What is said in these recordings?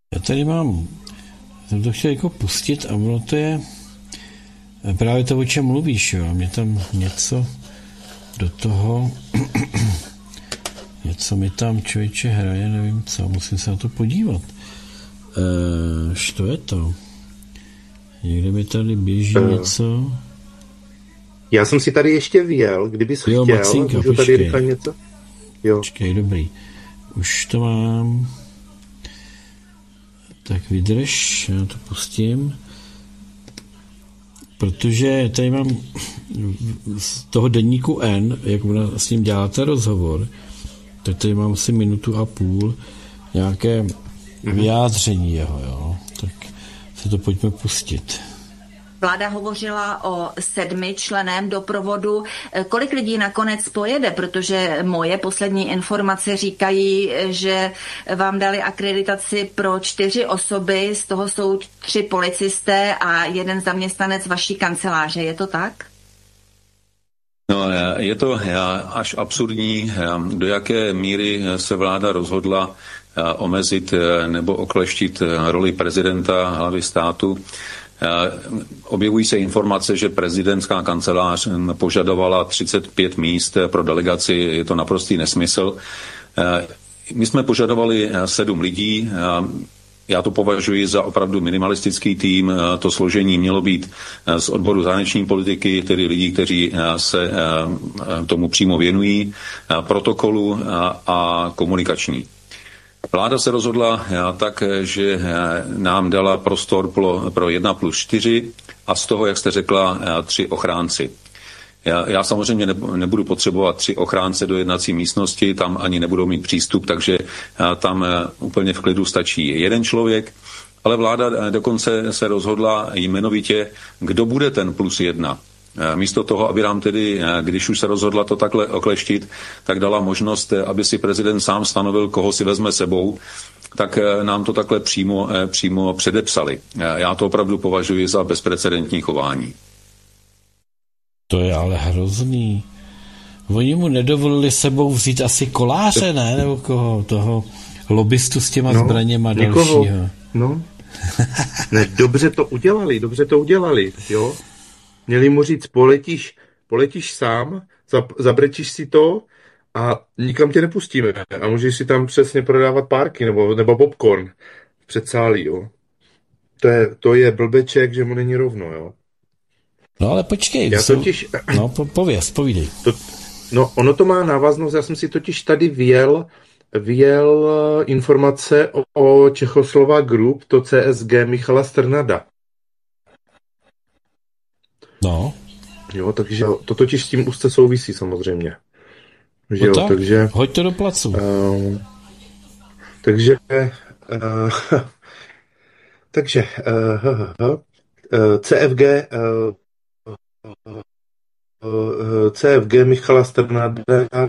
Já tady jsem to chtěl jako pustit a ono to je právě to, o čem mluvíš, jo. A mě tam něco do toho, něco mi tam člověče hraje, nevím co, musím se na to podívat. Co je to? Někde mi tady běží něco. Já jsem si tady ještě vyjel, kdybys chtěl, Maxinka, můžu tady rychle něco? Jo. Počkej, dobrý. Už to mám. Tak vydrž, já to pustím. Protože tady mám z toho deníku N, jak ona s ním děláte rozhovor, tak tady mám asi 1,5 minuty nějaké vyjádření jeho, jo. Tak se to pojďme pustit. Vláda hovořila o 7členném doprovodu. Kolik lidí nakonec pojede? Protože moje poslední informace říkají, že vám dali akreditaci pro 4 osoby, z toho jsou 3 policisté a 1 zaměstnanec vaší kanceláře. Je to tak? No, je to až absurdní, do jaké míry se vláda rozhodla omezit nebo okleštit roli prezidenta, hlavy státu. Objevují se informace, že prezidentská kancelář požadovala 35 míst pro delegaci, je to naprostý nesmysl. My jsme požadovali 7 lidí, já to považuji za opravdu minimalistický tým, to složení mělo být z odboru zahraniční politiky, tedy lidí, kteří se tomu přímo věnují, protokolu a komunikační. Vláda se rozhodla tak, že nám dala prostor pro 1+4 a z toho, jak jste řekla, 3 ochránci. Já samozřejmě nebudu potřebovat 3 ochránce do jednací místnosti, tam ani nebudou mít přístup, takže tam úplně v klidu stačí 1 člověk, ale vláda dokonce se rozhodla jmenovitě, kdo bude ten +1. Místo toho, aby nám tedy, když už se rozhodla to takhle okleštit, tak dala možnost, aby si prezident sám stanovil, koho si vezme sebou, tak nám to takhle přímo předepsali. Já to opravdu považuji za bezprecedentní chování. To je ale hrozný. Oni mu nedovolili sebou vzít asi koláře, ne? Nebo koho? Toho lobistu s těma zbraněma dalšího. No. Ne, dobře to udělali, jo. Měli mu říct, poletíš sám, zabrečíš si to a nikam tě nepustíme. A můžeš si tam přesně prodávat párky nebo popcorn v předsálí, jo. To je blbeček, že mu není rovno, jo. No ale počkej. Povídej. Ono to má návaznost, já jsem si totiž tady vyjel informace o Čechoslovak Group, to CSG Michala Strnada. No. Jo, takže to totiž s tím úzce souvisí samozřejmě. Že no jo, takže hoď to do placu. CFG Michala Strnada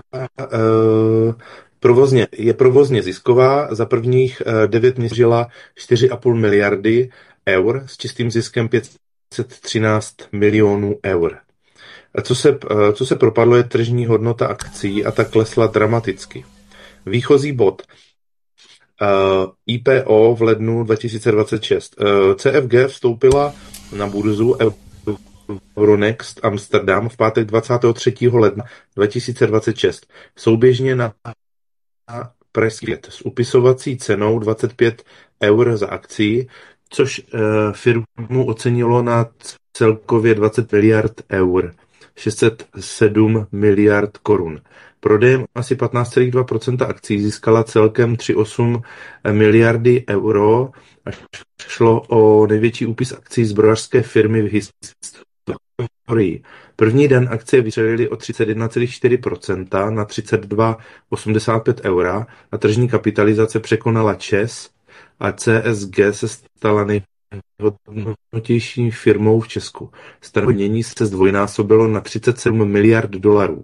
je provozně zisková, za prvních 9 měsíců 4,5 miliardy eur s čistým ziskem 513 milionů eur. Co se propadlo, je tržní hodnota akcií a ta klesla dramaticky. Výchozí bod IPO v lednu 2026. CFG vstoupila na burzu Euronext Amsterdam v pátek 23. ledna 2026. Souběžně na Preskit s upisovací cenou 25 eur za akcii, což firmu ocenilo na celkově 20 miliard eur, 607 miliard korun. Prodejem asi 15,2% akcí získala celkem 3,8 miliardy euro a šlo o největší úpis akcí zbrojařské firmy v historii. První den akcie vystřelily o 31,4% na 32,85 eura a tržní kapitalizace překonala ČEZ a CSG se stala nejhodnotější firmou v Česku. Staromění se zdvojnásobilo na 37 miliard dolarů.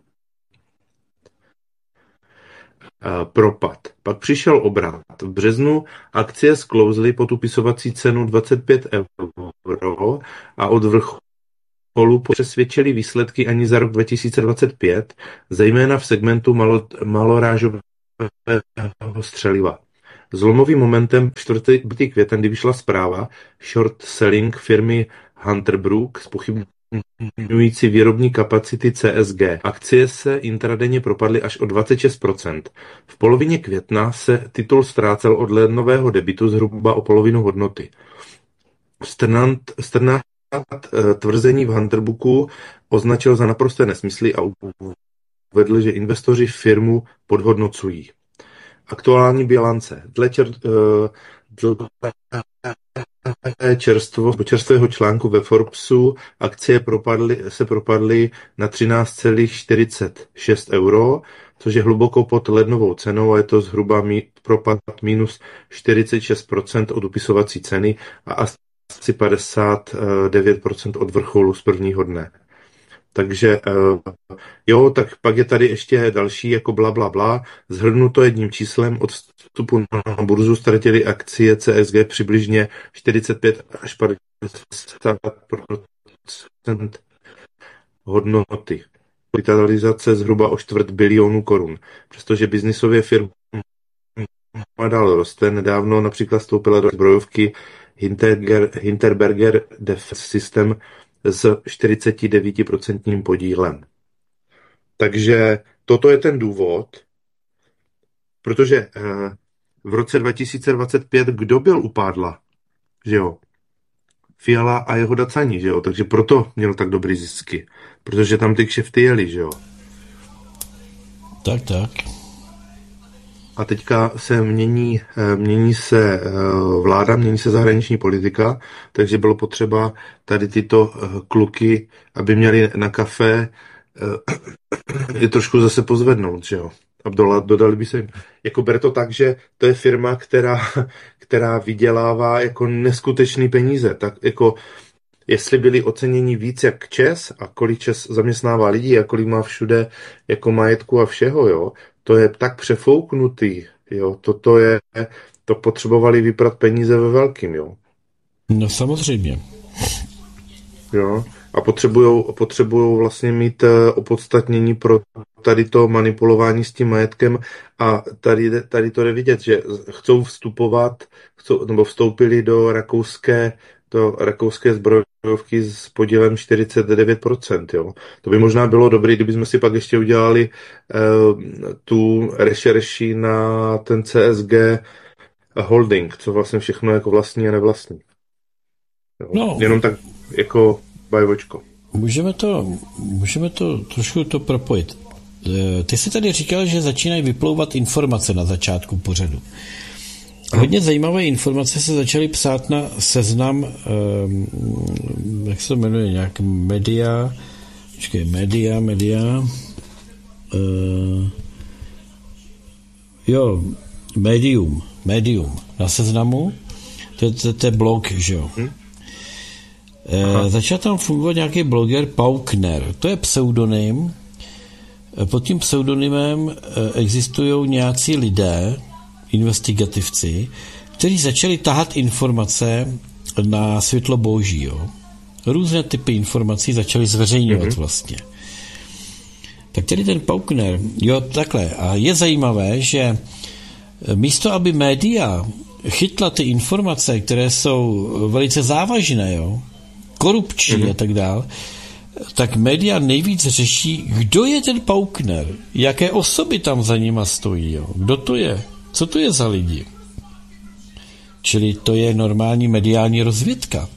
Propad. Pak přišel obrat. V březnu akcie sklouzly pod upisovací cenu 25 euro a od vrcholu přesvědčily výsledky ani za rok 2025, zejména v segmentu malorážového střeliva. Zlomovým momentem 4. květen, kdy vyšla zpráva short selling firmy Hunter Brook zpochybňující výrobní kapacity CSG. Akcie se intradenně propadly až o 26%. V polovině května se titul ztrácel od lednového debitu zhruba o polovinu hodnoty. Strnad tvrzení v Hunterbooku označil za naprosté nesmysly a uvedl, že investoři firmu podhodnocují. Aktuální bilance. Dle čerstvého článku ve Forbesu akcie se propadly na 13,46 €, což je hluboko pod lednovou cenou a je to zhruba propad minus 46% od upisovací ceny a asi 59% od vrcholu z prvního dne. Takže jo, tak pak je tady ještě další jako blablabla. Zhrnuto jedním číslem, od vstupu na burzu ztratili akcie CSG přibližně 45 až 50% hodnoty. Kapitalizace zhruba o 250 milionů korun. Přestože biznisově firma dál roste, nedávno například vstoupila do zbrojovky Hinterberger Defense System s 49% podílem. Takže toto je ten důvod, protože v roce 2025 kdo byl u pádla, že jo? Fiala a jeho dacani, že jo? Takže proto měl tak dobrý zisky, protože tam ty kšefty jeli, že jo? Tak. A teďka se mění se vláda, mění se zahraniční politika, takže bylo potřeba tady tyto kluky, aby měli na kafe, je trošku zase pozvednout, že jo. A dodali by se jim. Jako ber to tak, že to je firma, která vydělává jako neskutečný peníze. Tak jako jestli byli oceněni víc jak ČEZ a kolik ČEZ zaměstnává lidí a kolik má všude jako majetku a všeho, jo. To je tak přefouknutý, jo. To potřebovali vyprat peníze ve velkým, jo. No samozřejmě. Jo. A potřebujou vlastně mít opodstatnění pro tady to manipulování s tím majetkem a tady to jde vidět, že chcou vstupovat, nebo vstoupili do rakouské zbrojovky s podílem 49%. Jo. To by možná bylo dobré, kdybychom si pak ještě udělali tu rešerši na ten CSG holding, co vlastně všechno jako vlastní a nevlastní. Jo. No. Jenom tak jako bajvočko. Můžeme to trošku propojit. Ty jsi tady říkal, že začínají vyplouvat informace na začátku pořadu. Hodně zajímavé informace se začaly psát na Seznam, jak se to jmenuje, nějak média, Medium, na Seznamu, to je blog, že jo. Začal tam fungovat nějaký bloger Paukner, to je pseudonym. Pod tím pseudonymem existují nějací lidé, investigativci, kteří začali tahat informace na světlo boží. Jo. Různé typy informací začali zveřejňovat vlastně. Tak tedy ten Paukner, jo, takhle. A je zajímavé, že místo, aby média chytla ty informace, které jsou velice závažné, jo, korupční a tak dále, tak média nejvíc řeší, kdo je ten Paukner, jaké osoby tam za nima stojí, jo? Kdo to je, co to je za lidi. Čili to je normální mediální rozvědka.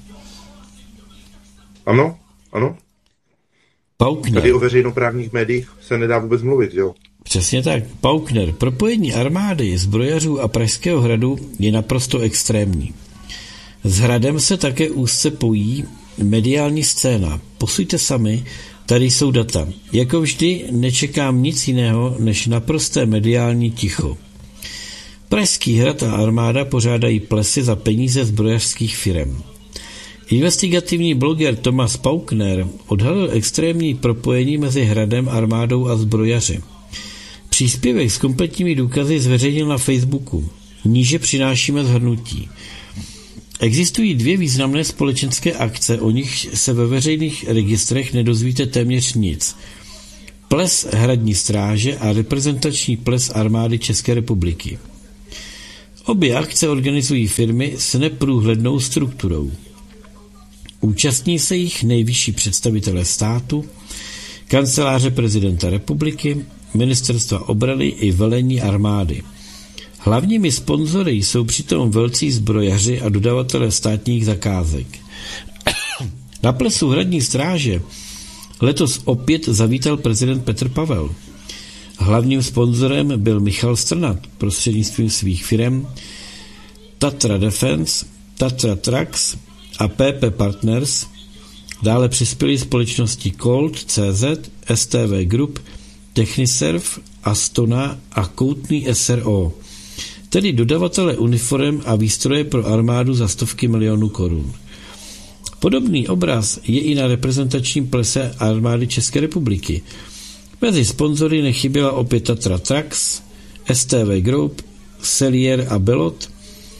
Ano. Paukner. Tady o veřejnoprávních médiích se nedá vůbec mluvit, jo? Přesně tak. Paukner. Propojení armády, zbrojařů a Pražského hradu je naprosto extrémní. S hradem se také úzce pojí mediální scéna. Posuďte sami, tady jsou data. Jako vždy nečekám nic jiného, než naprosté mediální ticho. Pražský hrad a armáda pořádají plesy za peníze zbrojařských firem. Investigativní bloger Thomas Paukner odhalil extrémní propojení mezi hradem, armádou a zbrojaři. Příspěvek s kompletními důkazy zveřejnil na Facebooku. Níže přinášíme shrnutí. Existují dvě významné společenské akce, o nich se ve veřejných registrech nedozvíte téměř nic. Ples hradní stráže a reprezentační ples armády České republiky. Obě akce organizují firmy s neprůhlednou strukturou. Účastní se jich nejvyšší představitelé státu, kanceláře prezidenta republiky, ministerstva obrany i velení armády. Hlavními sponzory jsou přitom velcí zbrojaři a dodavatelé státních zakázek. Na plesu hradní stráže letos opět zavítal prezident Petr Pavel. Hlavním sponzorem byl Michal Strnad prostřednictvím svých firem Tatra Defense, Tatra Trucks a PP Partners. Dále přispěly společnosti Colt, CZ, STV Group, Techniserv, Astona a Koutný SRO, tedy dodavatele uniform a výstroje pro armádu za stovky milionů korun. Podobný obraz je i na reprezentačním plese armády České republiky. Mezi sponzory nechyběla opět Tatra Trucks, STV Group, Cellier a Belot,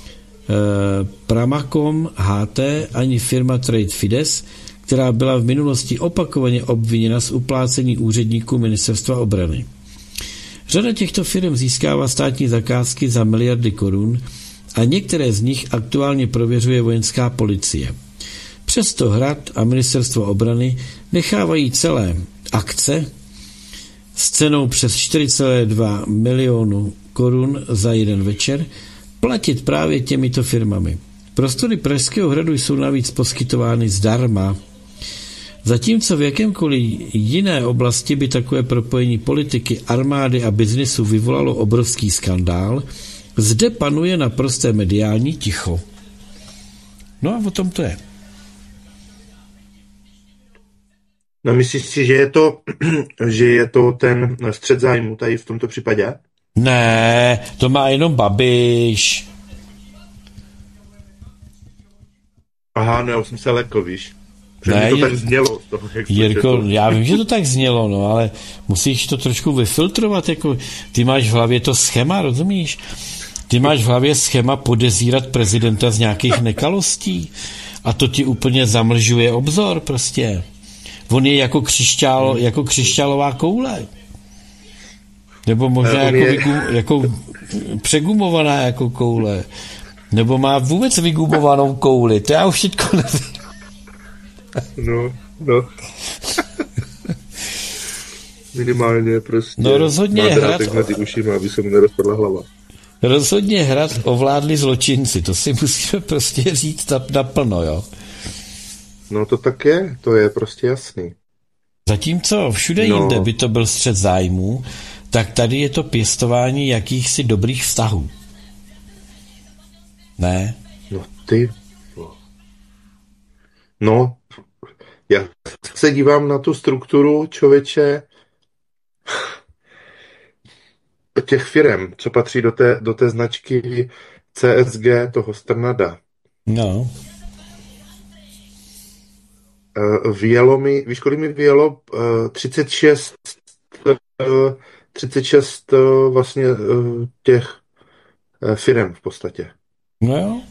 Pramacom, HT ani firma Trade Fides, která byla v minulosti opakovaně obviněna z uplácení úředníků ministerstva obrany. Řada těchto firm získává státní zakázky za miliardy korun a některé z nich aktuálně prověřuje vojenská policie. Přesto Hrad a ministerstvo obrany nechávají celé akce s cenou přes 4,2 milionu korun za jeden večer platit právě těmito firmami. Prostory Pražského hradu jsou navíc poskytovány zdarma. Zatímco v jakémkoliv jiné oblasti by takové propojení politiky, armády a biznisu vyvolalo obrovský skandál, zde panuje naprosté mediální ticho. No a o tom to je. No myslíš si, že je to ten střet zájmu tady v tomto případě? Ne, to má jenom Babiš. Aha, no já už jsem se lekl, víš. Ne, to tak znělo. Z toho, Jirko, já vím, že to tak znělo, no, ale musíš to trošku vyfiltrovat, jako ty máš v hlavě to schéma, rozumíš? Ty máš v hlavě schéma podezírat prezidenta z nějakých nekalostí a to ti úplně zamlžuje obzor prostě. On je jako křišťálová koule. Nebo možná jako přegumovaná jako koule. Nebo má vůbec vygumovanou kouli. To já už teďko nevím. No. Minimálně prostě. No rozhodně Hrad. Mezi ušima, aby se mu nerozpadla hlava. Rozhodně Hrad ovládli zločinci. To si musíme prostě říct naplno, jo. No to tak je. To je prostě jasný. Zatímco všude jinde by to byl střet zájmů, tak tady je to pěstování jakýchsi dobrých vztahů. Ne? No, já se dívám na tu strukturu, člověče, těch firem, co patří do té značky CSG, toho Strnada. No. Víš, kolik mi vyjelo? 36 vlastně těch firem v podstatě. No jo.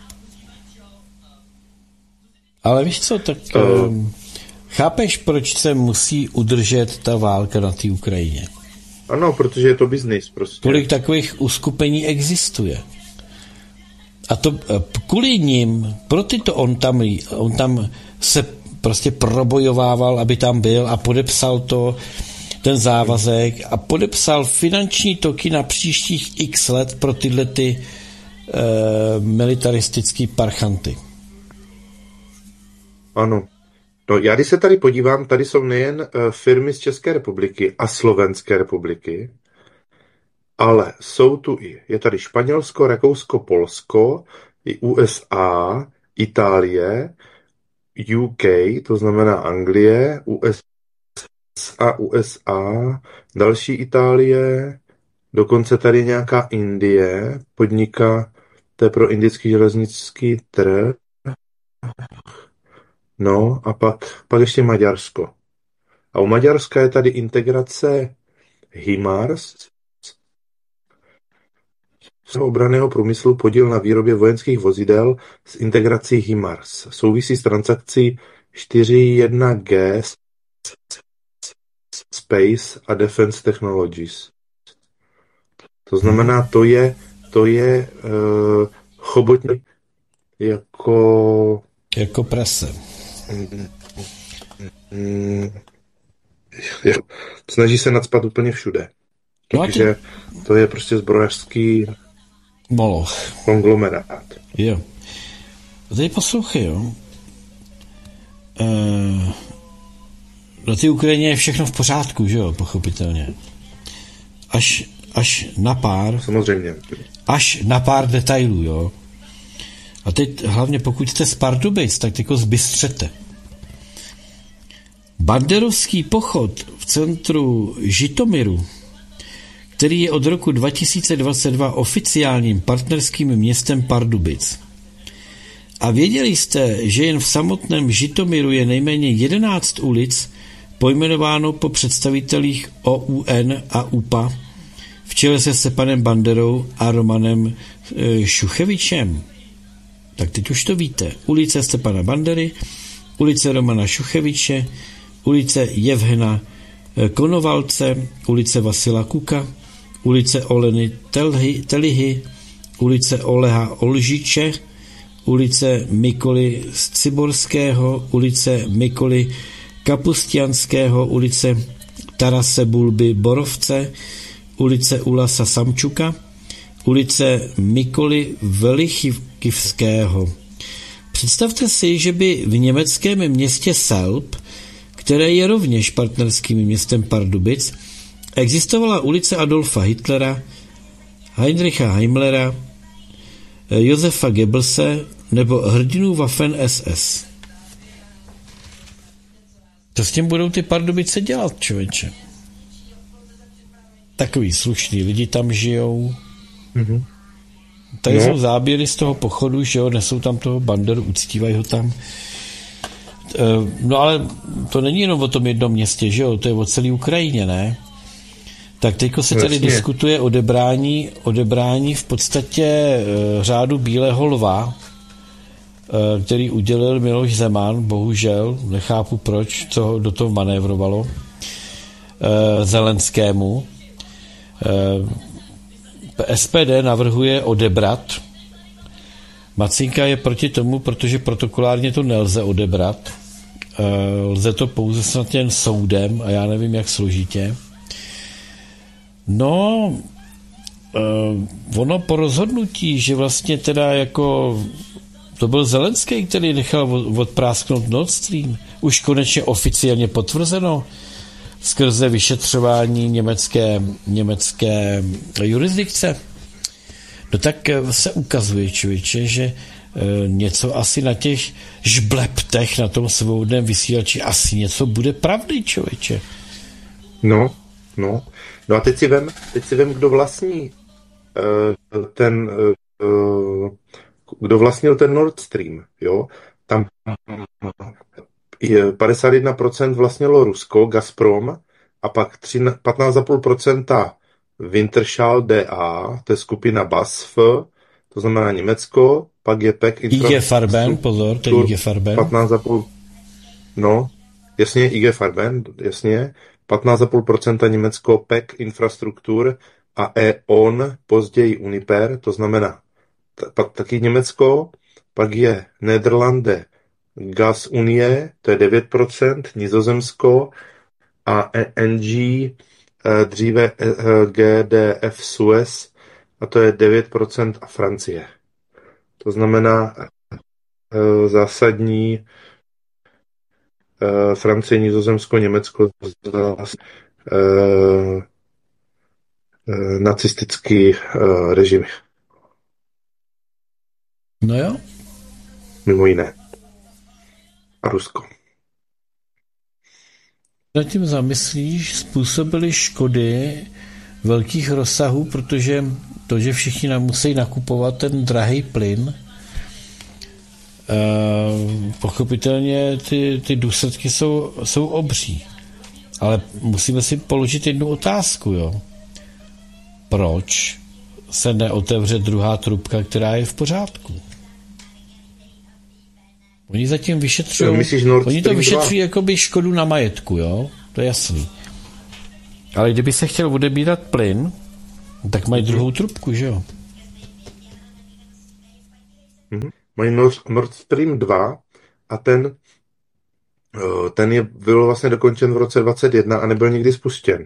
Ale víš co, tak chápeš, proč se musí udržet ta válka na té Ukrajině? Ano, protože je to biznis prostě. Kolik takových uskupení existuje? A to kvůli ním, pro tyto on tam se prostě probojovával, aby tam byl a podepsal ten závazek a podepsal finanční toky na příštích x let pro tyhle ty militaristický parchanty. Ano. No, já když se tady podívám, tady jsou nejen firmy z České republiky a Slovenské republiky, ale jsou tu je tady Španělsko, Rakousko, Polsko, i USA, Itálie, UK, to znamená Anglie, USA, další Itálie, dokonce tady nějaká Indie, podniká, to je pro indický železnický trh. No a pak ještě Maďarsko. A u Maďarska je tady integrace HIMARS, z obranného průmyslu podíl na výrobě vojenských vozidel s integrací HIMARS. Souvisí s transakcí 4.1G Space a Defense Technologies. To znamená, to je to je chobotní jako prase. Snaží se nacpat úplně všude. Takže to je prostě zbrojařský moloch. Konglomerát. Jo. A teď poslouchej, jo. Na té Ukrajině je všechno v pořádku, že jo, pochopitelně. Až na pár. Samozřejmě. Až na pár detailů, jo. A teď hlavně pokud jste z Pardubic, tak jako zbystřete. Banderovský pochod v centru Žitomiru, který je od roku 2022 oficiálním partnerským městem Pardubic. A věděli jste, že jen v samotném Žitomiru je nejméně 11 ulic pojmenováno po představitelích OUN a UPA v čele se Stepanem Banderou a Romanem Šuchevičem? Tak teď už to víte. Ulice Stepana Bandery, ulice Romana Šucheviče, ulice Jevhena Konovalce, ulice Vasila Kuka, ulice Oleny Telihy, ulice Oleha Olžiče, ulice Mikoly Ciborského, ulice Mikoly Kapustianského, ulice Tarase Bulby Borovce, ulice Ulasa Samčuka, ulice Mikoly Velichivského. Představte si, že by v německém městě Selb, které je rovněž partnerským městem Pardubic, existovala ulice Adolfa Hitlera, Heinricha Himmlera, Josefa Goebbelse nebo hrdinů Waffen SS. Co s tím budou ty Pardubice dělat, člověče? Takový slušný lidi tam žijou. Mm-hmm. Tady jsou záběry z toho pochodu, že jo, nesou tam toho Banderu, uctívají ho tam. No ale to není jenom o tom jednom městě, že jo, to je o celé Ukrajině, ne? Tak teďko se tady diskutuje odebrání v podstatě řádu Bílého lva, který udělil Miloš Zeman, bohužel, nechápu proč, co do toho manévrovalo, Zelenskému. SPD navrhuje odebrat. Macinka je proti tomu, protože protokolárně to nelze odebrat. Lze to pouze snad jen soudem a já nevím, jak složitě. No, ono po rozhodnutí, že vlastně teda jako to byl Zelenský, který nechal odprásknout Nord Stream, už konečně oficiálně potvrzeno skrze vyšetřování německé jurisdikce. No tak se ukazuje, člověče, že něco asi na těch žbleptech na tom svobodném vysílači asi něco bude pravdy, člověče. No a teď si vem, kdo vlastní kdo vlastnil ten Nord Stream, jo? Tam 51% vlastnilo Rusko, Gazprom, a pak 15,5% Wintershall DA, to je skupina BASF, to znamená Německo, pak je PEC IG Farben, pozor, to je IG Farben. 15,5%, no, jasně, IG Farben, jasně, 15,5% Německo, PEC Infrastruktur a E.ON, později Uniper, to znamená taky Německo, pak je Nederlande Gas Unie, to je 9%, Nizozemsko a ENG, dříve GDF Suez, a to je 9%, a Francie. To znamená zásadní Francie, Nizozemsko, Německo, nacistický režimy. No jo. Mimo jiné. A Rusko. Nad tím zamyslíš, způsobily škody velkých rozsahů, protože to, že všichni nám musí nakupovat ten drahý plyn, pochopitelně ty důsledky jsou obří. Ale musíme si položit jednu otázku, jo. Proč se neotevře druhá trubka, která je v pořádku? Oni zatím vyšetřují, oni to vyšetřují jakoby škodu na majetku, jo? To je jasný. Ale kdyby se chtěl odebírat plyn, tak mají druhou trubku, že jo? Mají Nord Stream 2 a ten byl vlastně dokončen v roce 2021 a nebyl nikdy spuštěn.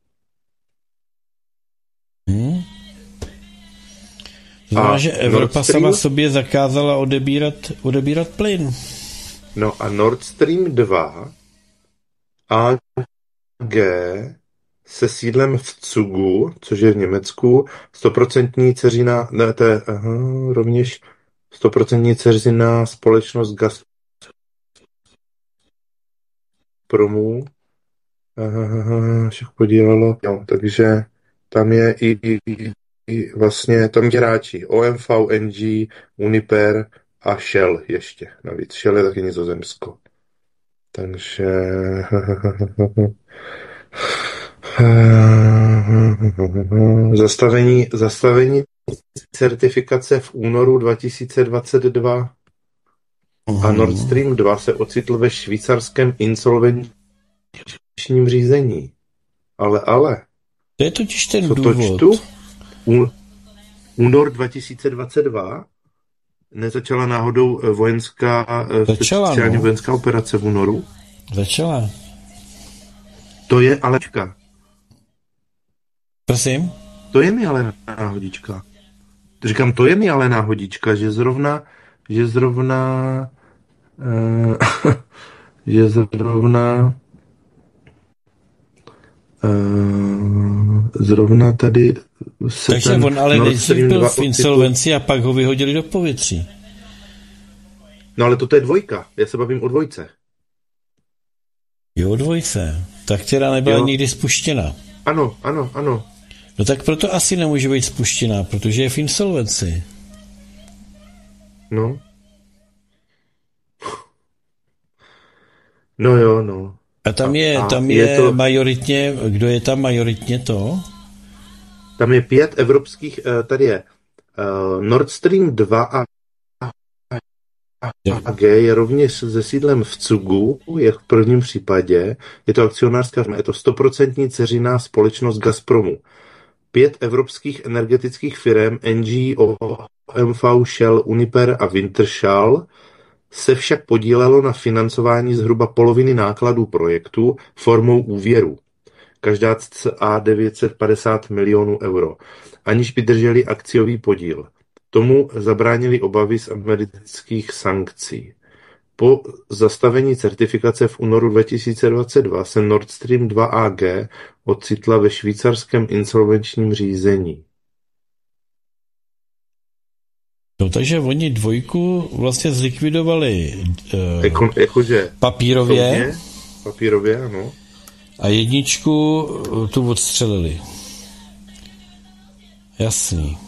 Znamená, že Evropa sama sobě zakázala odebírat plyn. No a Nord Stream 2 AG se sídlem v Cugu, což je v Německu, 100% dceřiná, rovněž 100% dceřiná společnost Gazpromu, však podílelo, no, takže tam je i vlastně, tam hráči OMV, NG, Uniper a Shell ještě, navíc Shell je taky Nizozemsko. Takže zastavení certifikace v únoru 2022 a Nord Stream 2 se ocitl ve švýcarském insolvenčním řízení. Ale. To je totiž ten důvod. Čtu? Únor 2022 nezačala náhodou speciální vojenská operace v únoru? Začala. To je alečka. Prosím? To je mi ale náhodička. Říkám, to je mi ale náhodička, že zrovna tady se takže on ale nejdřív byl v insolvenci a pak ho vyhodili do povětří. No ale to je dvojka. Já se bavím o dvojce. Jo, dvojce. Ta, která nebyla nikdy spuštěna. Ano. No tak proto asi nemůže být spuštěná, protože je v insolvenci. No. No jo, no. A tam je to majoritně, kdo je tam majoritně to? Tam je 5 evropských, tady je Nord Stream 2 a AG je rovněž se sídlem v Cugu, je v prvním případě, je to akcionářská firma, je to 100% dceřiná společnost Gazpromu. 5 evropských energetických firm NG, OMV, Shell, Uniper a Wintershall se však podílelo na financování zhruba poloviny nákladů projektu formou úvěru. Každá cca 950 milionů euro, aniž by drželi akciový podíl. Tomu zabránili obavy z amerických sankcí. Po zastavení certifikace v únoru 2022 se Nord Stream 2 AG ocitla ve švýcarském insolvenčním řízení. No takže oni dvojku vlastně zlikvidovali jakože papírově, ano. A jedničku tu odstřelili. Jasný.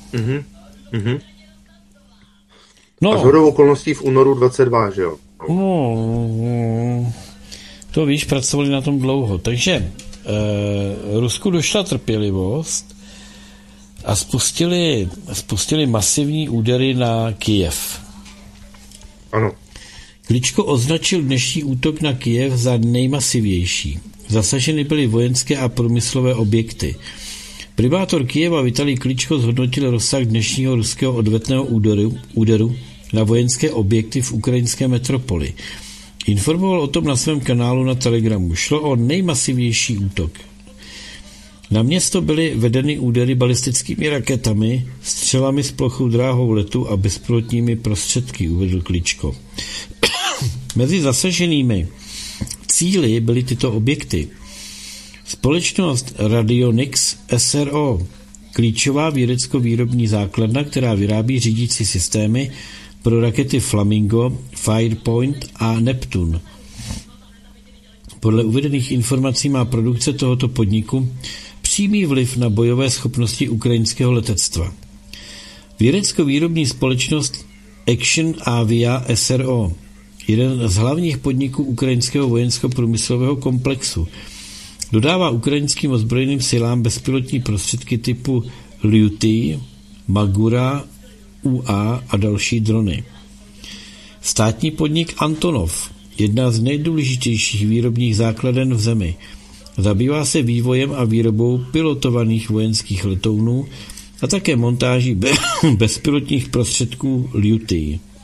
No. A shodou okolností v únoru 22, že jo? No, to víš, pracovali na tom dlouho. Takže Rusku došla trpělivost a spustili masivní údery na Kyjev. Ano. Kličko označil dnešní útok na Kyjev za nejmasivější. Zasaženy byly vojenské a průmyslové objekty. Primátor Kyjeva Vitalij Kličko zhodnotil rozsah dnešního ruského odvetného úderu na vojenské objekty v ukrajinské metropoli. Informoval o tom na svém kanálu na Telegramu. Šlo o nejmasivnější útok. Na město byly vedeny údery balistickými raketami, střelami s plochou dráhou letu a bezpilotními prostředky, uvedl Kličko. Mezi zasaženými cíli byly tyto objekty. Společnost Radionics SRO, klíčová vědecko-výrobní základna, která vyrábí řídící systémy pro rakety Flamingo, Firepoint a Neptune. Podle uvedených informací má produkce tohoto podniku přímý vliv na bojové schopnosti ukrajinského letectva. Vědecko-výrobní společnost Action Avia SRO, jeden z hlavních podniků ukrajinského vojensko-průmyslového komplexu, dodává ukrajinským ozbrojeným silám bezpilotní prostředky typu Lyuty, Magura, UA a další drony. Státní podnik Antonov, jedna z nejdůležitějších výrobních základen v zemi, zabývá se vývojem a výrobou pilotovaných vojenských letounů a také montáží bezpilotních prostředků Lyuty.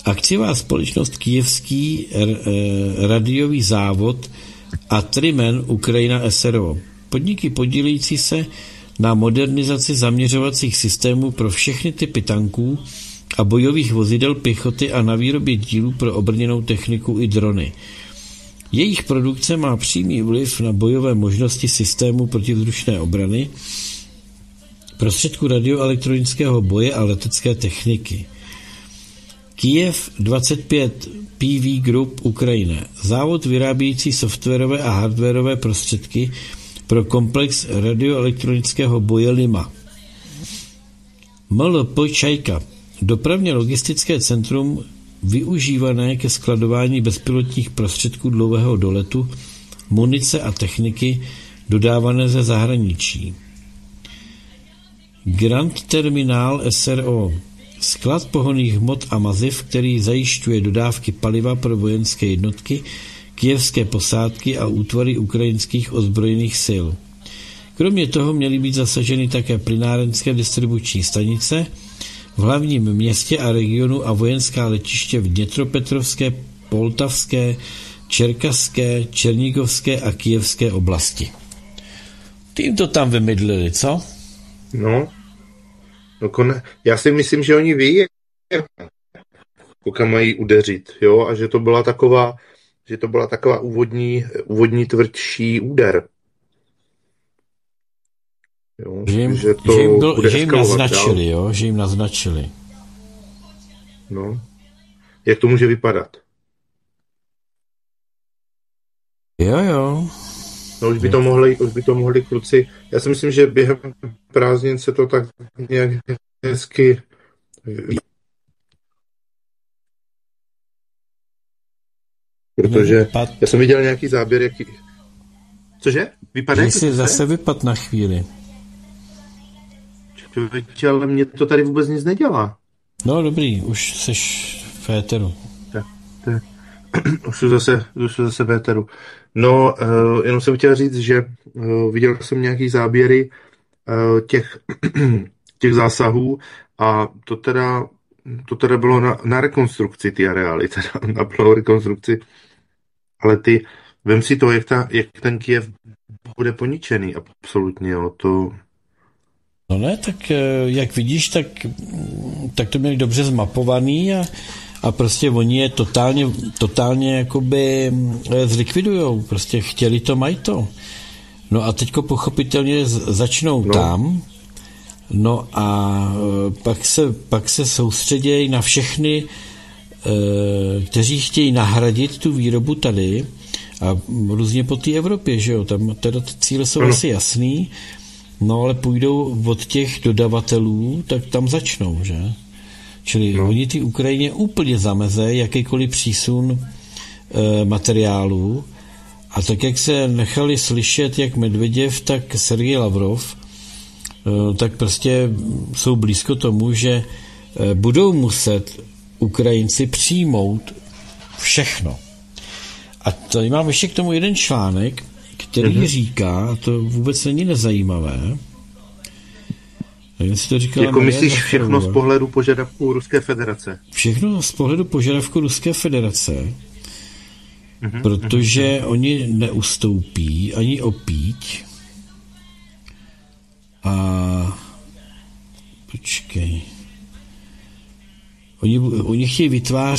akciová společnost Kyjevský radiový závod a Trimen Ukrajina SRO. Podniky podílející se na modernizaci zaměřovacích systémů pro všechny typy tanků a bojových vozidel pěchoty a na výrobě dílů pro obrněnou techniku i drony. Jejich produkce má přímý vliv na bojové možnosti systému protivzdušné obrany, prostředků radioelektronického boje a letecké techniky. Kyjev 25 PV Group Ukrajina. Závod vyrábějící softwarové a hardwarové prostředky pro komplex radioelektronického boje Lima. MLP Čajka. Dopravně logistické centrum využívané ke skladování bezpilotních prostředků dlouhého doletu, munice a techniky dodávané ze zahraničí. Grand Terminál SRO. Sklad pohonných hmot a maziv, který zajišťuje dodávky paliva pro vojenské jednotky, kyjevské posádky a útvary ukrajinských ozbrojených sil. Kromě toho měly být zasaženy také plynárenské distribuční stanice v hlavním městě a regionu a vojenská letiště v Dněpropetrovské, Poltavské, Čerkaské, Černígovské a Kyjevské oblasti. Tím to tam vymydlili, co? No já si myslím, že oni ví, kam mají udeřit, jo, a že to byla taková úvodní tvrdší úder. Jo, že jim naznačili, jo, že jim naznačili. No, jak to může vypadat? Jo. No, už by to mohli kluci. Já si myslím, že během prázdnin se to tak nějak hezky. Protože já jsem viděl nějaký záběr, jaký. Cože? Vypadá? Že jsi zase vypad na chvíli. Ale mě to tady vůbec nic nedělá. No dobrý, už seš v éteru. Tak. Už jsou zase v éteru. No, jenom jsem chtěl říct, že viděl jsem nějaký záběry těch zásahů a to teda bylo na rekonstrukci ty areály, teda na plnou rekonstrukci, ale vem si to, jak ten Kyjev bude poničený, absolutně, jo, to. No ne, tak jak vidíš, tak to měli dobře zmapovaný a prostě oni je totálně jakoby zlikvidujou, prostě chtěli to, mají to. No a teďko pochopitelně začnou tam, no a pak se soustředějí na všechny, kteří chtějí nahradit tu výrobu tady a různě po té Evropě, že jo, tam teda ty cíle jsou asi jasný, no ale půjdou od těch dodavatelů, tak tam začnou, že? Čili oni ty Ukrajině úplně zamezejí jakýkoliv přísun materiálu a tak, jak se nechali slyšet jak Medveděv, tak Sergej Lavrov, tak prostě jsou blízko tomu, že budou muset Ukrajinci přijmout všechno. A tady mám ještě k tomu jeden článek, který říká, to vůbec není nezajímavé, si to říkala, jako myslíš všechno z pohledu požadavků Ruské federace? Všechno z pohledu požadavků Ruské federace, protože oni neustoupí ani opíť a počkej. Oni chtějí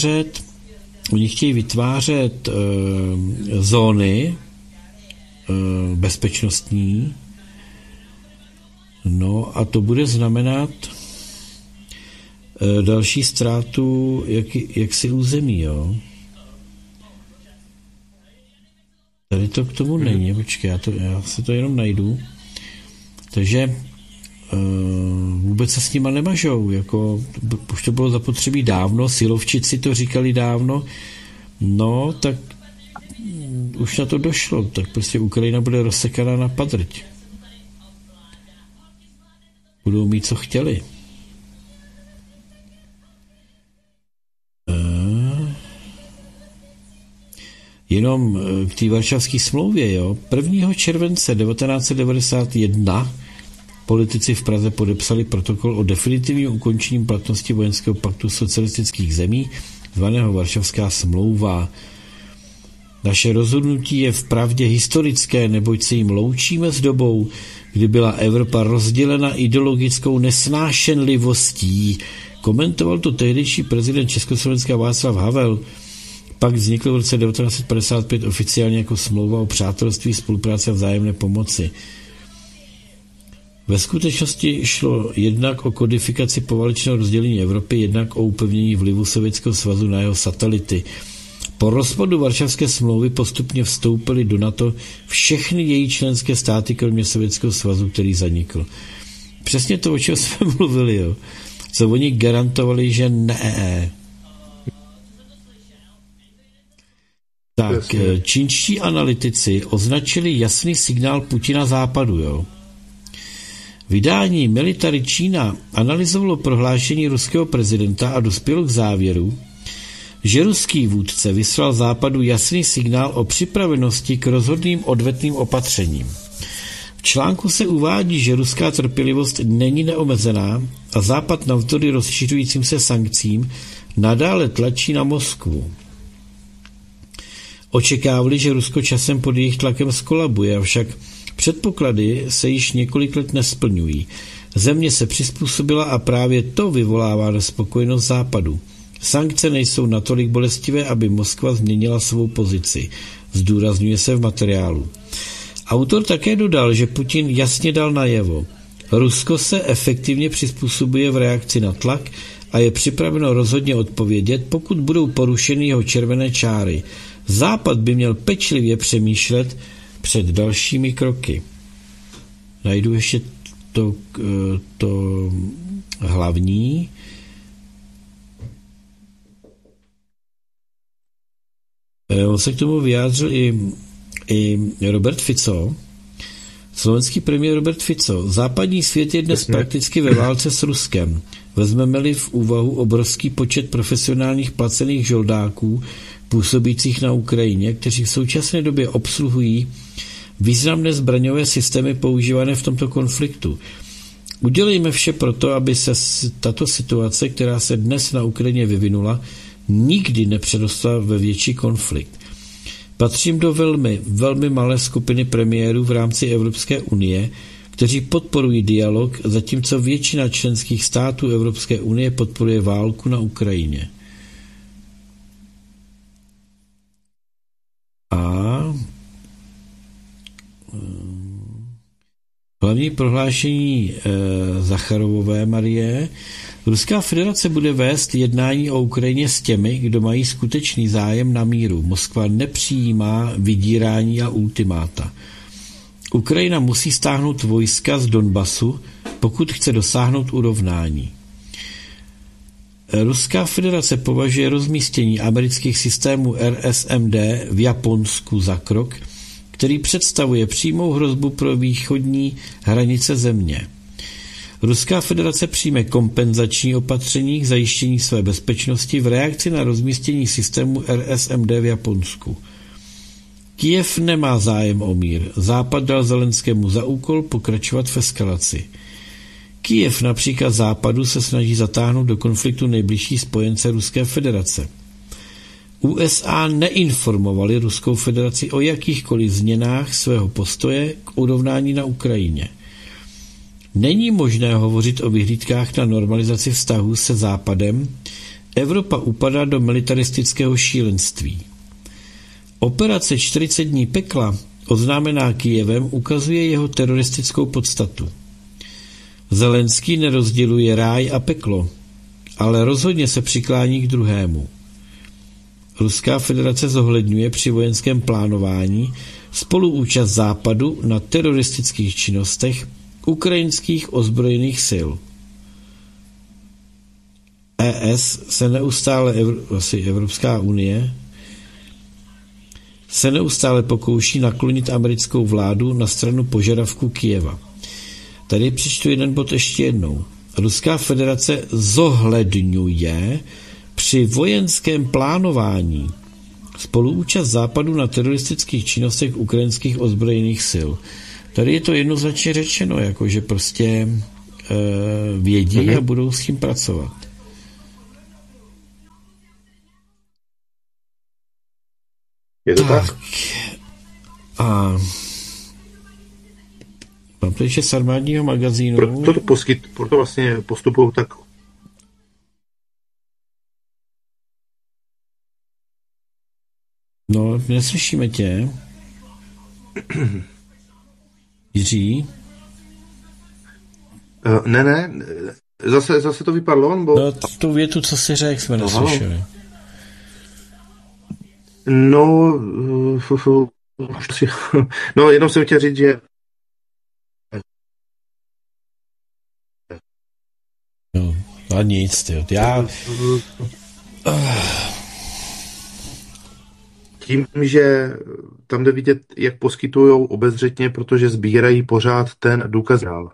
vytvářet zóny bezpečnostní. No a to bude znamenat další ztrátu jaksi území, jo. Tady to k tomu není, počkej, já si to jenom najdu. Takže vůbec se s nima nemažou, jako už to bylo zapotřebí dávno, silovčici to říkali dávno, no tak už na to došlo, tak prostě Ukrajina bude rozsekaná na padrť. Budou mít, co chtěli. Jenom k té Varšavské smlouvě, jo. 1. července 1991 politici v Praze podepsali protokol o definitivním ukončení platnosti vojenského paktu socialistických zemí zvaného Varšavská smlouva. Naše rozhodnutí je vpravdě historické, neboť se jim loučíme s dobou, kdy byla Evropa rozdělena ideologickou nesnášenlivostí. Komentoval to tehdejší prezident Československa Václav Havel. Pak vznikl v roce 1955 oficiálně jako smlouva o přátelství, spolupráci a vzájemné pomoci. Ve skutečnosti šlo jednak o kodifikaci poválečného rozdělení Evropy, jednak o upevnění vlivu Sovětského svazu na jeho satelity. Po rozpadu Varšavské smlouvy postupně vstoupily do NATO všechny její členské státy, kromě Sovětského svazu, který zanikl. Přesně to, o čem jsme mluvili, jo. Co oni garantovali, že ne. Tak, čínští analytici označili jasný signál Putina západu, jo. Vydání Military China analyzovalo prohlášení ruského prezidenta a dospělo k závěru, že ruský vůdce vyslal západu jasný signál o připravenosti k rozhodným odvetným opatřením. V článku se uvádí, že ruská trpělivost není neomezená a západ navzdory rozšiřujícím se sankcím nadále tlačí na Moskvu. Očekávali, že Rusko časem pod jejich tlakem skolabuje, avšak předpoklady se již několik let nesplňují. Země se přizpůsobila a právě to vyvolává nespokojenost západu. Sankce nejsou natolik bolestivé, aby Moskva změnila svou pozici, zdůrazňuje se v materiálu. Autor také dodal, že Putin jasně dal najevo. Rusko se efektivně přizpůsobuje v reakci na tlak a je připraveno rozhodně odpovědět, pokud budou porušeny jeho červené čáry. Západ by měl pečlivě přemýšlet před dalšími kroky. Najdu ještě to hlavní. On se k tomu vyjádřil i Robert Fico, slovenský premiér Robert Fico. Západní svět je dnes prakticky ve válce s Ruskem. Vezmeme-li v úvahu obrovský počet profesionálních placených žoldáků působících na Ukrajině, kteří v současné době obsluhují významné zbraňové systémy používané v tomto konfliktu. Udělejme vše proto, aby se tato situace, která se dnes na Ukrajině vyvinula, nikdy nepřerostla ve větší konflikt. Patřím do velmi malé skupiny premiérů v rámci Evropské unie, kteří podporují dialog, zatímco většina členských států Evropské unie podporuje válku na Ukrajině. A hlavní prohlášení Zacharovové Marie. Ruská federace bude vést jednání o Ukrajině s těmi, kdo mají skutečný zájem na míru. Moskva nepřijímá vydírání a ultimáta. Ukrajina musí stáhnout vojska z Donbasu, pokud chce dosáhnout urovnání. Ruská federace považuje rozmístění amerických systémů RSMD v Japonsku za krok, který představuje přímou hrozbu pro východní hranice země. Ruská federace přijme kompenzační opatření k zajištění své bezpečnosti v reakci na rozmístění systému RSMD v Japonsku. Kyjev nemá zájem o mír. Západ dal Zelenskému za úkol pokračovat v eskalaci. Kyjev na příkaz Západu se snaží zatáhnout do konfliktu nejbližší spojence Ruské federace. USA neinformovali Ruskou federaci o jakýchkoliv změnách svého postoje k urovnání na Ukrajině. Není možné hovořit o vyhlídkách na normalizaci vztahů se Západem. Evropa upadá do militaristického šílenství. Operace 40 dní pekla, oznámená Kyjevem, ukazuje jeho teroristickou podstatu. Zelenský nerozděluje ráj a peklo, ale rozhodně se přiklání k druhému. Ruská federace zohledňuje při vojenském plánování spoluúčast Západu na teroristických činnostech ukrajinských ozbrojených sil. ES se neustále, Evropská unie, se neustále pokouší naklonit americkou vládu na stranu požadavku Kyjeva. Tady přečtu jeden bod ještě jednou. Ruská federace zohledňuje při vojenském plánování spoluúčast Západu na teroristických činnostech ukrajinských ozbrojených sil. Tady je to jednoznačně řečeno, jako že prostě vědí a budou s tím pracovat. Je to tak? A mám to ještě z armádního magazínu. Proto vlastně postupují tak. No, neslyšíme tě. Jiří? Ne, zase to vypadlo, bo... No, tu větu, co jsi řekl, jsme neslyšeli. No, jenom jsem chtěl říct, že... No, a nic, tyjo. Tím, že tam jde vidět, jak poskytují obezřetně, protože sbírají pořád ten důkaz dál.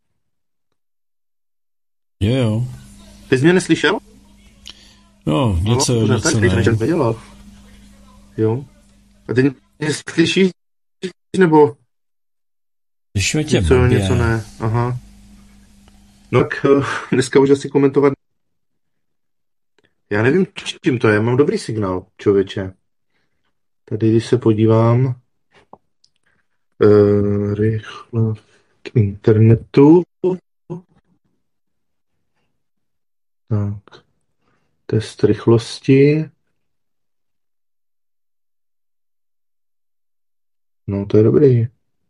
Jo. Ty jsi mě neslyšel? No, něco ne. Jo. A ty mě slyšíš, nebo? Slyšíme tě něco ne. Aha. No tak dneska už asi komentovat. Já nevím, čím to je. Mám dobrý signál, člověče. Tady, když se podívám rychle k internetu. Tak. Test rychlosti. No, to je dobrý.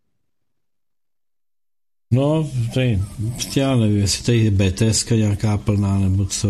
No, tady, já nevím, jestli tady je BTSka nějaká plná, nebo co.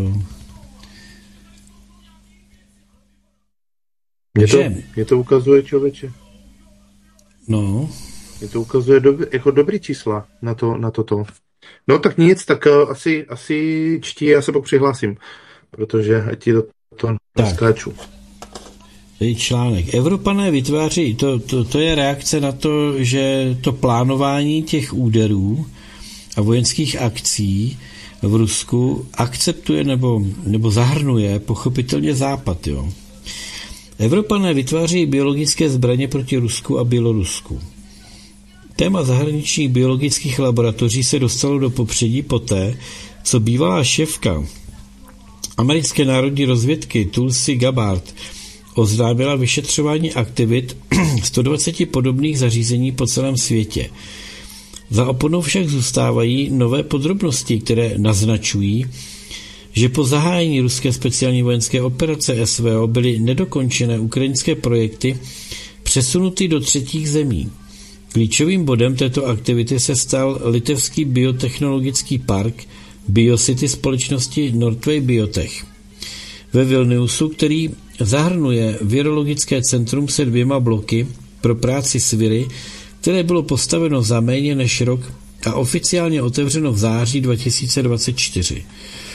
Mě to ukazuje, člověče. No. Mě to ukazuje jako dobrý čísla na toto. No tak nic, tak asi čtí, já se pak přihlásím, protože ať ti to naskáču. Tady článek. Evropané vytváří, to je reakce na to, že to plánování těch úderů a vojenských akcí v Rusku akceptuje nebo zahrnuje pochopitelně Západ, jo. Evropané vytváří biologické zbraně proti Rusku a Bělorusku. Téma zahraničních biologických laboratoří se dostalo do popředí poté, co bývalá šéfka americké národní rozvědky Tulsi Gabbard oznámila vyšetřování aktivit 120 podobných zařízení po celém světě. Za oponou však zůstávají nové podrobnosti, které naznačují, že po zahájení ruské speciální vojenské operace SVO byly nedokončené ukrajinské projekty přesunuty do třetích zemí. Klíčovým bodem této aktivity se stal litevský biotechnologický park Biocity společnosti Northway Biotech ve Vilniusu, který zahrnuje virologické centrum se 2 bloky pro práci s viry, které bylo postaveno za méně než rok a oficiálně otevřeno v září 2024.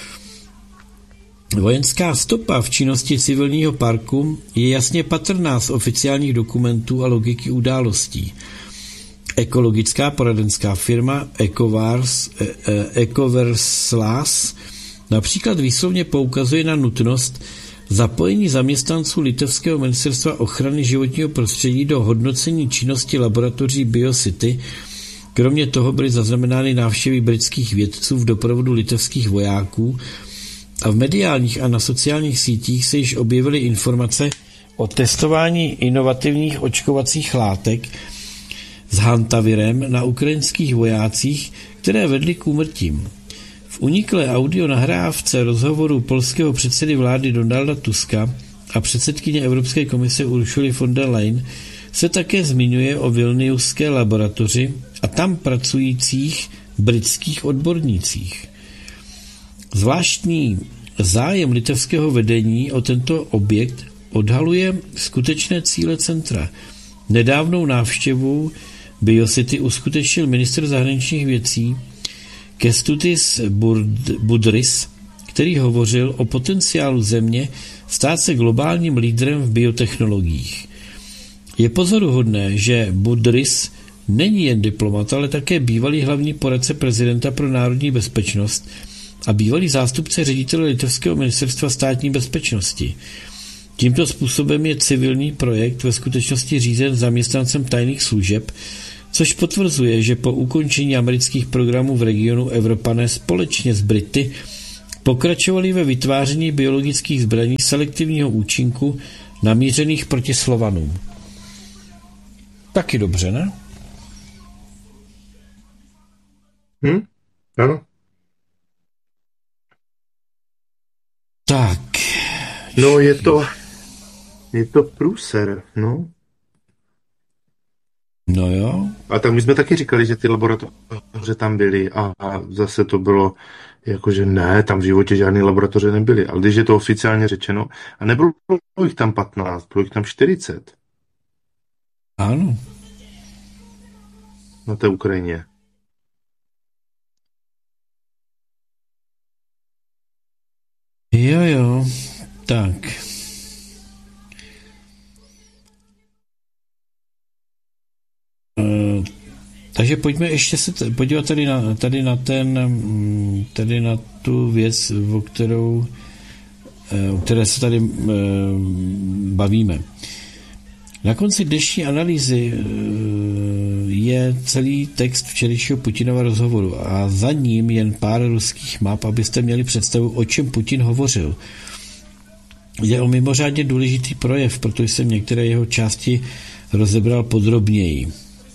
Vojenská stopa v činnosti civilního parku je jasně patrná z oficiálních dokumentů a logiky událostí. Ekologická poradenská firma Ecoverslas například výslovně poukazuje na nutnost zapojení zaměstnanců litevského ministerstva ochrany životního prostředí do hodnocení činnosti laboratoří Biocity. Kromě toho byly zaznamenány návštěvy britských vědců v doprovodu litevských vojáků a v mediálních a na sociálních sítích se již objevily informace o testování inovativních očkovacích látek s hantavirem na ukrajinských vojácích, které vedly k úmrtím. V uniklé audio nahrávce rozhovoru polského předsedy vlády Donalda Tuska a předsedkyně Evropské komise Ursuly von der Leyen se také zmiňuje o vilniuské laboratoři a tam pracujících britských odbornících. Zvláštní zájem litevského vedení o tento objekt odhaluje skutečné cíle centra. Nedávnou návštěvu Biocity uskutečnil ministr zahraničních věcí Kęstutis Budrys, který hovořil o potenciálu země stát se globálním lídrem v biotechnologiích. Je pozoruhodné, že Budrys není jen diplomat, ale také bývalý hlavní poradce prezidenta pro národní bezpečnost a bývalý zástupce ředitele litevského ministerstva státní bezpečnosti. Tímto způsobem je civilní projekt ve skutečnosti řízen zaměstnancem tajných služeb, což potvrzuje, že po ukončení amerických programů v regionu Evropané společně s Brity pokračovali ve vytváření biologických zbraní selektivního účinku namířených proti Slovanům. Taky dobře, ne? Ano. Tak. No, je to průser, no. No jo. A tak my jsme taky říkali, že ty laboratoře tam byly a zase to bylo jakože ne, tam v životě žádné laboratoře nebyly. Ale když je to oficiálně řečeno, a nebylo jich tam 15, bylo jich tam 40. Ano. Na té Ukrajině. Jo, tak. Takže pojďme ještě se podívat tady na tu věc, o které se tady bavíme. Na konci dnešní analýzy je celý text včerejšího Putinova rozhovoru a za ním jen pár ruských map, abyste měli představu, o čem Putin hovořil. Jde o mimořádně důležitý projev, protože jsem některé jeho části rozebral podrobněji.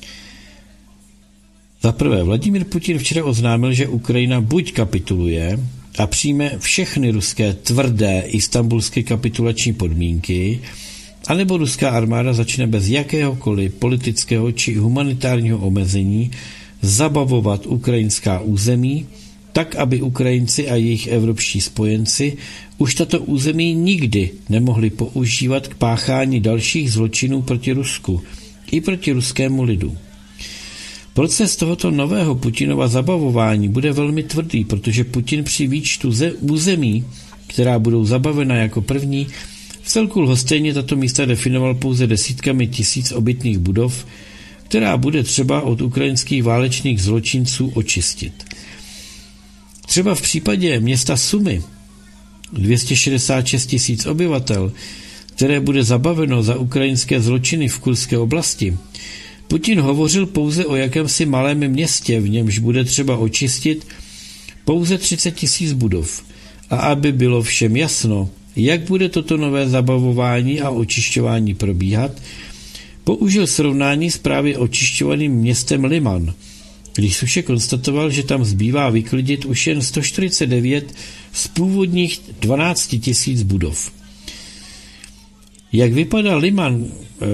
Za prvé, Vladimír Putin včera oznámil, že Ukrajina buď kapituluje a přijme všechny ruské tvrdé istanbulské kapitulační podmínky, anebo ruská armáda začne bez jakéhokoliv politického či humanitárního omezení zabavovat ukrajinská území, tak, aby Ukrajinci a jejich evropští spojenci už tato území nikdy nemohli používat k páchání dalších zločinů proti Rusku i proti ruskému lidu. Proces tohoto nového Putinova zabavování bude velmi tvrdý, protože Putin při výčtu území, která budou zabavena jako první, vcelku lhostejně tato místa definoval pouze desítkami tisíc obytných budov, která bude třeba od ukrajinských válečných zločinců očistit. Třeba v případě města Sumy, 266 tisíc obyvatel, které bude zabaveno za ukrajinské zločiny v Kurské oblasti, Putin hovořil pouze o jakémsi malém městě, v němž bude třeba očistit pouze 30 tisíc budov. A aby bylo všem jasno, jak bude toto nové zabavování a očišťování probíhat, použil srovnání s právě očišťovaným městem Liman, když Suše konstatoval, že tam zbývá vyklidit už jen 149 z původních 12 tisíc budov. Jak vypadá Liman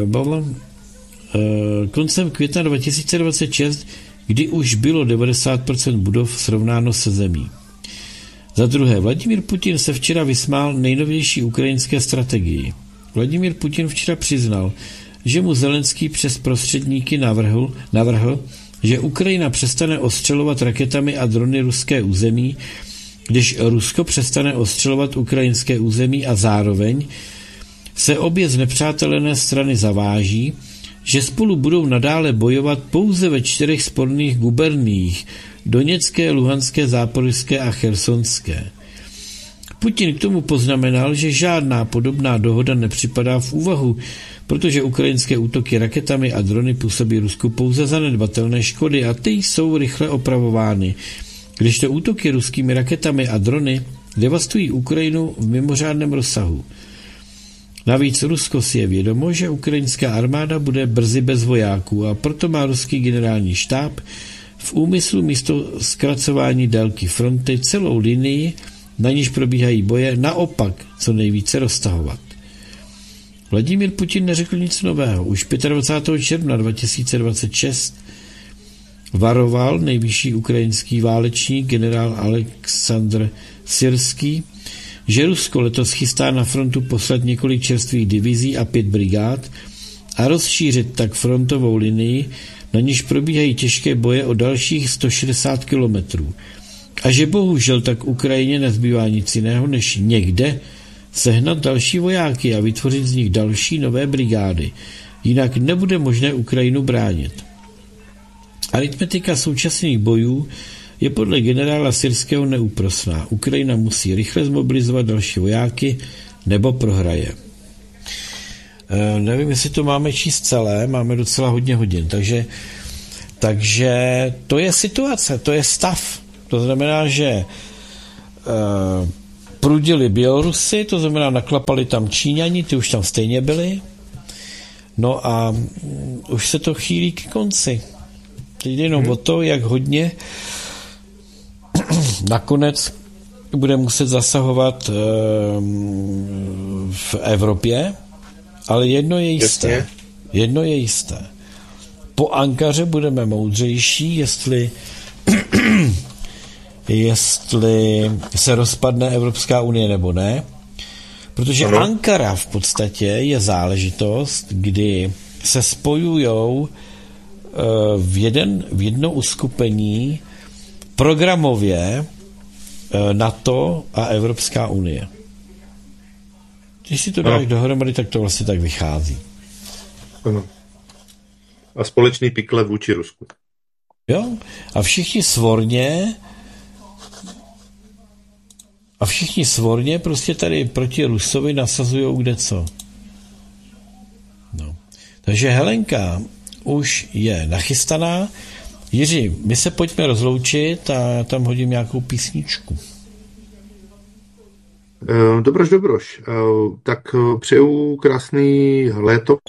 koncem května 2026, kdy už bylo 90% budov srovnáno se zemí. Za druhé, Vladimír Putin se včera vysmál nejnovější ukrajinské strategii. Vladimír Putin včera přiznal, že mu Zelenský přes prostředníky navrhl, že Ukrajina přestane ostřelovat raketami a drony ruské území, když Rusko přestane ostřelovat ukrajinské území a zároveň se obě znepřátelené strany zaváží, že spolu budou nadále bojovat pouze ve 4 sporných guberniích Doněcké, Luhanské, Záporožské a Chersonské. Putin k tomu poznamenal, že žádná podobná dohoda nepřipadá v úvahu, protože ukrajinské útoky raketami a drony působí Rusku pouze zanedbatelné škody a ty jsou rychle opravovány, když to útoky ruskými raketami a drony devastují Ukrajinu v mimořádném rozsahu. Navíc Rusko si je vědomo, že ukrajinská armáda bude brzy bez vojáků a proto má ruský generální štáb v úmyslu místo zkracování délky fronty celou linii, na níž probíhají boje, naopak co nejvíce roztahovat. Vladimír Putin neřekl nic nového. Už 25. června 2026 varoval nejvyšší ukrajinský válečník generál Aleksandr Syrský, že Rusko letos chystá na frontu poslat několik čerstvých divizí a 5 brigád a rozšířit tak frontovou linii, na níž probíhají těžké boje o dalších 160 kilometrů. A že bohužel tak Ukrajině nezbývá nic jiného, než někde sehnat další vojáky a vytvořit z nich další nové brigády. Jinak nebude možné Ukrajinu bránit. Aritmetika současných bojů je podle generála Syrského neúprosná. Ukrajina musí rychle zmobilizovat další vojáky, nebo prohraje. Nevím, jestli to máme číst celé, máme docela hodně hodin, takže to je situace, to je stav. To znamená, že prudili Bělorusy, to znamená naklapali tam Číňani, ty už tam stejně byli. No a už se to chýlí k konci. Teď jde jenom o to, jak hodně nakonec bude muset zasahovat v Evropě, ale jedno je jisté. Jedno je jisté. Po Ankaře budeme moudřejší, jestli se rozpadne Evropská unie nebo ne, protože Ankara v podstatě je záležitost, kdy se spojujou v jedno uskupení programově NATO a Evropská unie. Když si to dáš dohromady, tak to vlastně tak vychází. Ano. A společný pikle vůči Rusku. Jo? A všichni svorně prostě tady proti Rusovi nasazujou kdeco. No. Takže Helenka už je nachystaná. Jiří, my se pojďme rozloučit a tam hodím nějakou písničku. Dobroš. Tak přeju krásný léto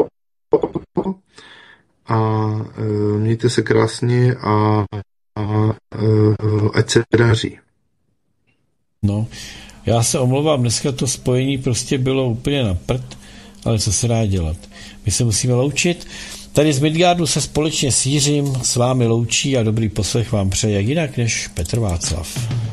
a mějte se krásně a ať se daří. No, já se omlouvám, dneska to spojení prostě bylo úplně na prd, ale co se dá dělat. My se musíme loučit. Tady z Midgardu se společně s Jiřím s vámi loučí a dobrý poslech vám přeje jak jinak než Petr Václav.